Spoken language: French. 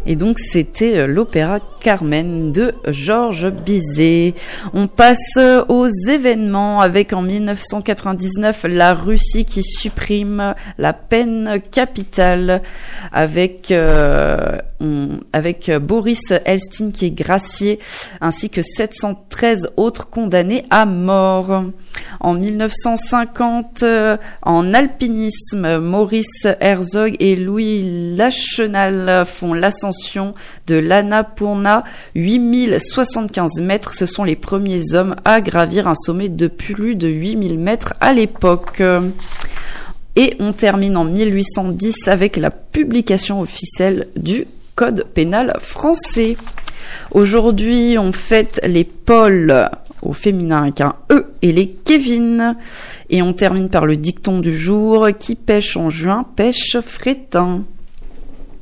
Et donc c'était l'opéra Carmen de Georges Bizet. On passe aux événements avec en 1999 la Russie qui supprime la peine capitale avec Boris Eltsine qui est gracié ainsi que 713 autres condamnés à mort. En 1950, en alpinisme, Maurice Herzog et Louis Lachenal font l'ascension de l'Annapurna, 8075 mètres. Ce sont les premiers hommes à gravir un sommet de plus de 8000 mètres à l'époque. Et on termine en 1810 avec la publication officielle du Code pénal français. Aujourd'hui, on fête les Paul au féminin avec un E et les Kevin. Et on termine par le dicton du jour: qui pêche en juin pêche frétin.